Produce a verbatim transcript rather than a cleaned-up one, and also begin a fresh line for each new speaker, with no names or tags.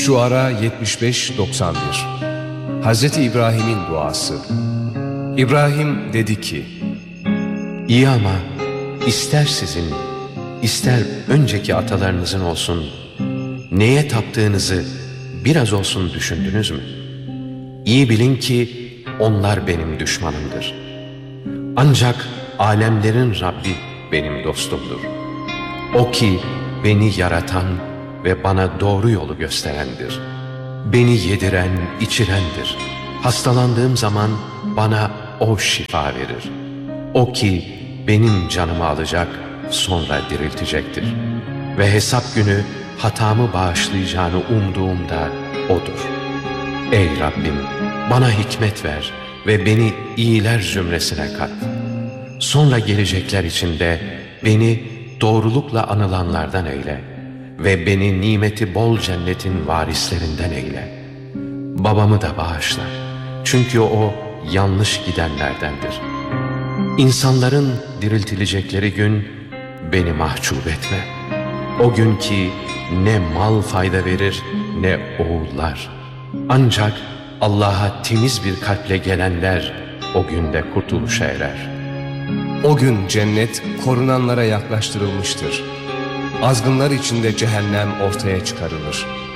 Şuara yetmiş beş doksan bir. Hazreti İbrahim'in duası. İbrahim dedi ki:
İyi ama ister sizin, ister önceki atalarınızın olsun, neye taptığınızı biraz olsun düşündünüz mü? İyi bilin ki onlar benim düşmanımdır. Ancak alemlerin Rabbi benim dostumdur. O ki beni yaratan ve bana doğru yolu gösterendir. Beni yediren, içirendir. Hastalandığım zaman bana O şifa verir. O ki benim canımı alacak, sonra diriltecektir. Ve hesap günü hatamı bağışlayacağını umduğumda O'dur. Ey Rabbim, bana hikmet ver ve beni iyiler zümresine kat. Sonra gelecekler içinde beni doğrulukla anılanlardan eyle ve beni nimeti bol cennetin varislerinden eyle. Babamı da bağışla, çünkü o yanlış gidenlerdendir. İnsanların diriltilecekleri gün beni mahcup etme. O gün ki ne mal fayda verir ne oğullar. Ancak Allah'a temiz bir kalple gelenler o günde kurtuluşa erer.
O gün cennet korunanlara yaklaştırılmıştır. Azgınlar içinde cehennem ortaya çıkarılır.